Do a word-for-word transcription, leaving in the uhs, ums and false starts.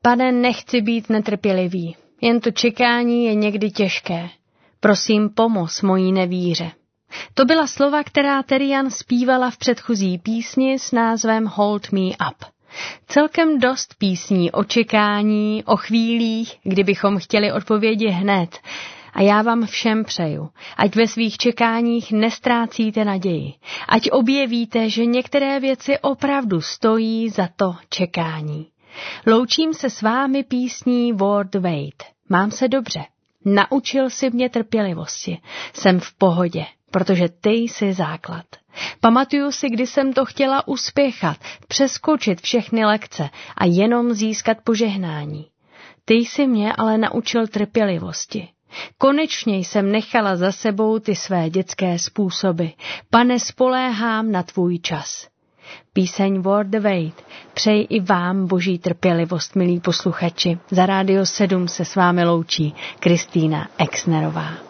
Pane, nechci být netrpělivý, jen to čekání je někdy těžké. Prosím, pomoz mojí nevíře. To byla slova, která Terian zpívala v předchozí písni s názvem Hold Me Up. Celkem dost písní o čekání, o chvílích, kdybychom chtěli odpovědi hned. A já vám všem přeju, ať ve svých čekáních nestrácíte naději. Ať objevíte, že některé věci opravdu stojí za to čekání. Loučím se s vámi písní Word Wait. Mám se dobře. Naučil si mě trpělivosti. Jsem v pohodě, protože ty jsi základ. Pamatuju si, kdy jsem to chtěla uspěchat, přeskočit všechny lekce a jenom získat požehnání. Ty jsi mě ale naučil trpělivosti. Konečně jsem nechala za sebou ty své dětské způsoby. Pane, spoléhám na tvůj čas. Píseň Word Wait přeji i vám boží trpělivost, milí posluchači. Za Rádio sedm se s vámi loučí Kristýna Exnerová.